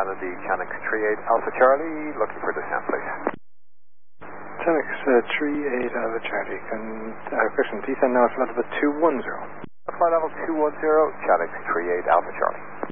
Kennedy, Channix 38 Alpha Charlie, looking for descent, please. Channix 38 Alpha Charlie, question, descend now at flight level 210. Flight level 210, Channix 38 Alpha Charlie.